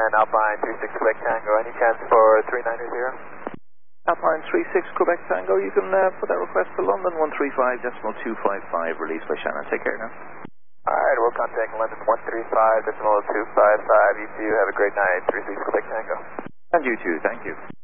Alpine 36 Quebec Tango. Any chance for 390? Alpine 36 Quebec Tango, you can put that request to London 135.255, released by Shannon. Take care now. Alright, we'll contact London 135.255. You two have a great night. 36 Quebec Tango. And you too, thank you.